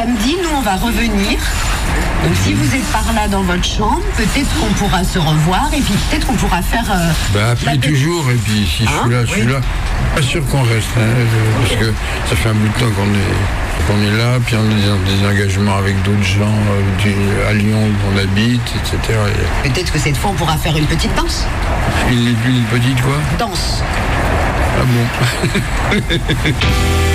samedi, nous, on va revenir. Donc si vous êtes par là dans votre chambre, peut-être qu'on pourra se revoir et puis peut-être qu'on pourra faire... appelez toujours, et puis si je suis là. Pas sûr qu'on reste, parce que ça fait un bout de temps qu'on est là, puis on est dans des engagements avec d'autres gens à Lyon où on habite, etc. Peut-être que cette fois on pourra faire une petite danse. Une petite quoi? Danse. Ah bon.